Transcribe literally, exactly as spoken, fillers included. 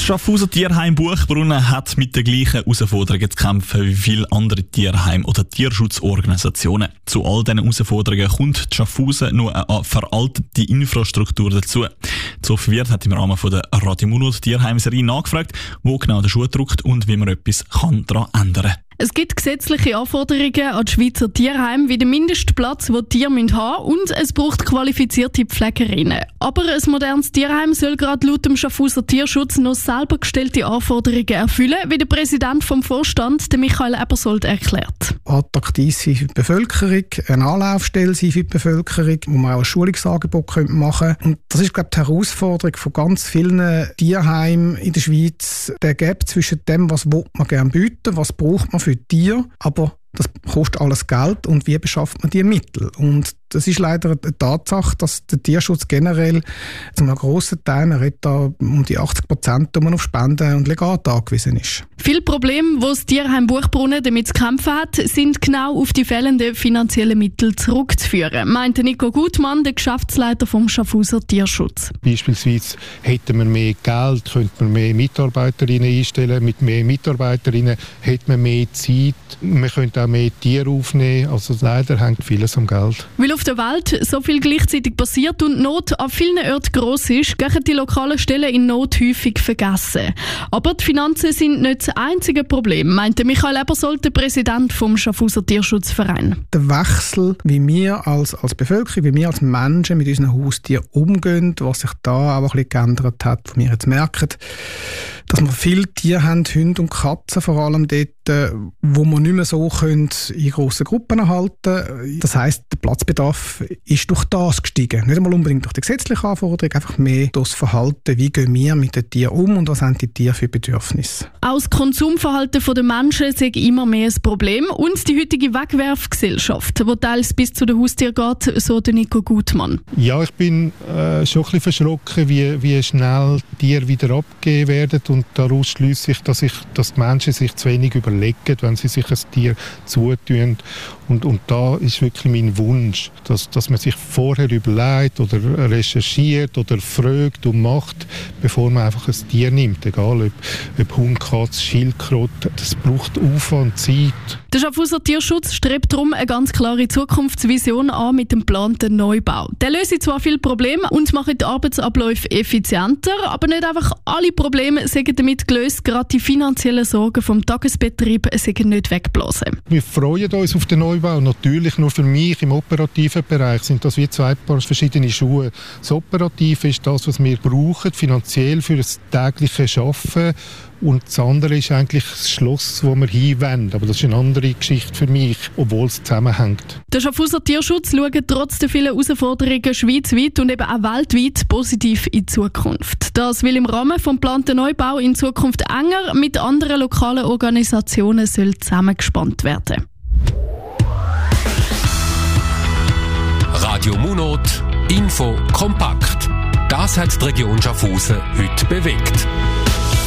Das Schaffhauser Tierheim Buchbrunnen hat mit den gleichen Herausforderungen zu kämpfen wie viele andere Tierheime oder Tierschutzorganisationen. Zu all diesen Herausforderungen kommt die Schaffhausen noch eine veraltete Infrastruktur dazu. Sophie Wirth hat im Rahmen der Radio Munot Tierheim-Serie nachgefragt, wo genau der Schuh drückt und wie man etwas daran ändern kann. Es gibt gesetzliche Anforderungen an die Schweizer Tierheime, wie den Mindestplatz, den die Tiere haben müssen, und es braucht qualifizierte Pflegerinnen. Aber ein modernes Tierheim soll gerade laut dem Schaffhauser Tierschutz noch selber gestellte Anforderungen erfüllen, wie der Präsident vom Vorstand, der Michael Ebersold, erklärt. Attraktiv sein für die Bevölkerung, eine Anlaufstelle sein für die Bevölkerung, wo man auch ein Schulungsangebot machen könnte. Und das ist, glaube ich, die Herausforderung von ganz vielen Tierheimen in der Schweiz. Der Gap zwischen dem, was will man gerne bieten, was braucht man für Tiere, aber das kostet alles Geld und wie beschafft man die Mittel? Und das ist leider eine Tatsache, dass der Tierschutz generell zu einem grossen Teil, man redet da um die achtzig Prozent, auf Spenden und Legate angewiesen ist. Viele Probleme, die das Tierheim Buchbrunnen damit zu kämpfen hat, sind genau auf die fehlenden finanziellen Mittel zurückzuführen, meinte Nico Gutmann, der Geschäftsleiter vom Schaffhauser Tierschutz. Beispielsweise hätten wir mehr Geld, könnte man mehr Mitarbeiterinnen einstellen. Mit mehr Mitarbeiterinnen hätte man mehr Zeit. Man könnte auch mehr Tiere aufnehmen. Also leider hängt vieles am Geld. Weil auf der Welt so viel gleichzeitig passiert und die Not an vielen Orten gross ist, gehen die lokalen Stellen in Not häufig vergessen. Aber die Finanzen sind nicht das einzige Problem, meinte Michael Ebersold, der Präsident vom Schaffhauser Tierschutzverein. Der Wechsel, wie wir als, als Bevölkerung, wie wir als Menschen mit unseren Haustieren umgehen, was sich da auch ein bisschen geändert hat, wo wir jetzt merken, dass wir viele Tiere haben, Hunde und Katzen vor allem dort, wo wir nicht mehr so können in grossen Gruppen halten. Das heisst, der Platzbedarf ist durch das gestiegen. Nicht einmal unbedingt durch die gesetzliche Anforderung, einfach mehr durch das Verhalten, wie gehen wir mit den Tieren um und was haben die Tiere für Bedürfnisse. Auch das Konsumverhalten der Menschen ist immer mehr ein Problem und die heutige Wegwerfgesellschaft, die teils bis zu den Haustieren geht, so der Nico Gutmann. Ja, ich bin äh, schon ein bisschen verschrocken, wie, wie schnell Tiere wieder abgegeben werden, und daraus schliesse ich, dass, ich, dass die Menschen sich zu wenig überlegen, wenn sie sich ein Tier zutun. Und, und da ist wirklich mein Wunsch, dass, dass man sich vorher überlegt oder recherchiert oder fragt und macht, bevor man einfach ein Tier nimmt. Egal ob, ob Hund, Katze, Schildkröte. Das braucht Aufwand, Zeit. Der Schaffhauser Tierschutz strebt darum eine ganz klare Zukunftsvision an mit dem geplanten Neubau. Der löst zwar viele Probleme und macht die Arbeitsabläufe effizienter, aber nicht einfach alle Probleme sind damit gelöst. Gerade die finanziellen Sorgen vom Tagesbetrieb sind nicht weggeblasen. Wir freuen uns auf den Neubau. Natürlich nur für mich im operativen Bereich sind das wie zwei Paar verschiedene Schuhe. Das Operative ist das, was wir brauchen, finanziell für das tägliche Arbeiten. Und das andere ist eigentlich das Schloss, das wir hinwenden. Aber das ist eine andere Geschichte für mich, obwohl es zusammenhängt. Der Schaffhauser Tierschutz schaut trotz der vielen Herausforderungen schweizweit und eben auch weltweit positiv in die Zukunft. Das will im Rahmen des geplanten Neubau in Zukunft enger mit anderen lokalen Organisationen soll zusammengespannt werden. Radio Munot Info kompakt. Das hat die Region Schaffhausen heute bewegt.